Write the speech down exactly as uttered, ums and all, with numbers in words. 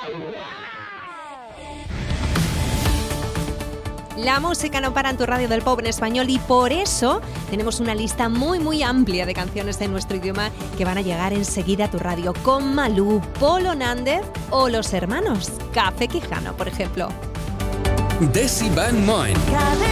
La música no para en tu radio del pop en español y por eso tenemos una lista muy muy amplia de canciones en nuestro idioma que van a llegar enseguida a tu radio con Malú, Polo Nández o los hermanos Café Quijano, por ejemplo. Desi Van Moen.